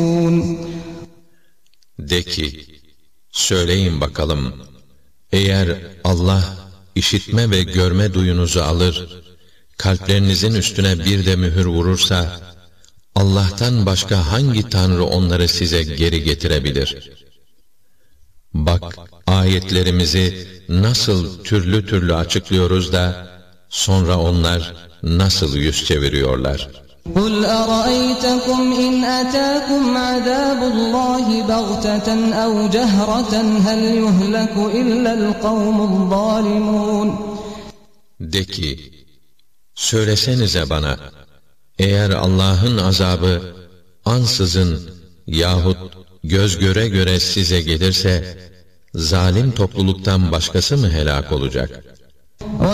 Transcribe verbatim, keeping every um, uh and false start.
De ki, söyleyin bakalım, eğer Allah işitme ve görme duyunuzu alır, kalplerinizin üstüne bir de mühür vurursa, Allah'tan başka hangi tanrı onları size geri getirebilir? Bak, ayetlerimizi nasıl türlü türlü açıklıyoruz da, sonra onlar nasıl yüz çeviriyorlar? قُلْ أَرَأَيْتَكُمْ إِنْ أَتَاكُمْ عَذَابُ اللّٰهِ بَغْتَةً أَوْ جَهْرَةً هَلْ يُهْلَكُ إِلَّا الْقَوْمُ الظَّالِمُونَ De ki, söylesenize bana, eğer Allah'ın azabı ansızın yahut göz göre göre size gelirse, zalim topluluktan başkası mı helak olacak?